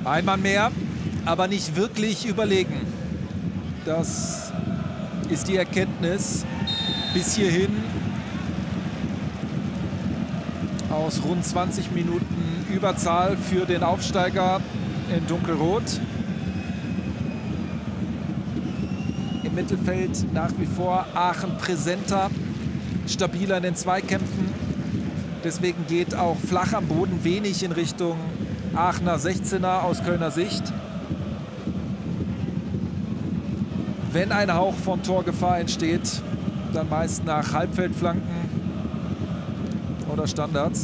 Ein Mann mehr, aber nicht wirklich überlegen. Das ist die Erkenntnis bis hierhin aus rund 20 Minuten Überzahl für den Aufsteiger in Dunkelrot. Im Mittelfeld nach wie vor Aachen präsenter, stabiler in den Zweikämpfen. Deswegen geht auch flach am Boden wenig in Richtung Aachener 16er aus Kölner Sicht. Wenn ein Hauch von Torgefahr entsteht, dann meist nach Halbfeldflanken oder Standards.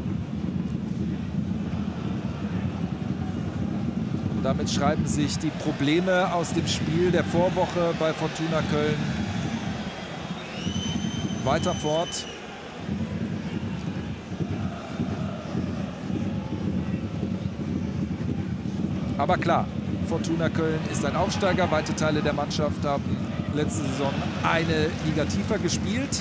Und damit schreiben sich die Probleme aus dem Spiel der Vorwoche bei Fortuna Köln weiter fort. Aber klar, Fortuna Köln ist ein Aufsteiger. Weite Teile der Mannschaft haben letzte Saison eine Liga tiefer gespielt.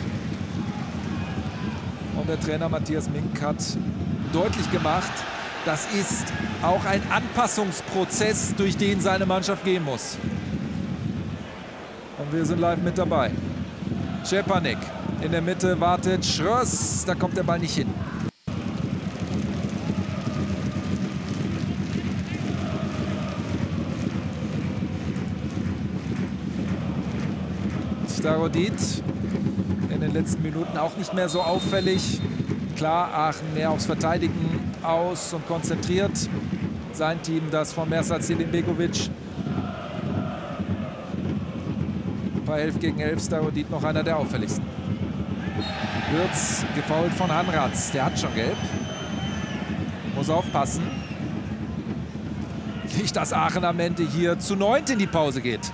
Und der Trainer Matthias Mink hat deutlich gemacht, das ist auch ein Anpassungsprozess, durch den seine Mannschaft gehen muss. Und wir sind live mit dabei. Szczepanik in der Mitte wartet Schröss, da kommt der Ball nicht hin. Starodit in den letzten Minuten auch nicht mehr so auffällig. Klar, Aachen mehr aufs Verteidigen aus und konzentriert. Sein Team, das von Mersat Selimbegovic. Bei 11 gegen 11, Starodit noch einer der auffälligsten. Wirtz gefoult von Hanratz, der hat schon gelb. Muss aufpassen. Nicht, dass Aachen am Ende hier zu 9 in die Pause geht.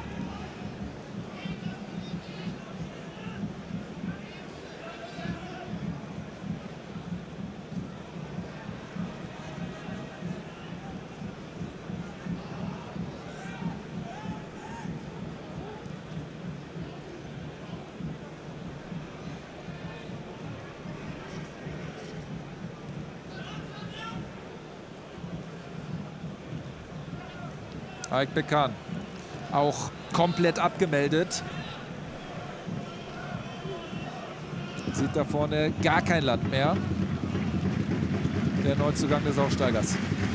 Aik Bekan auch komplett abgemeldet. Sieht da vorne gar kein Land mehr. Der Neuzugang des Aufsteigers.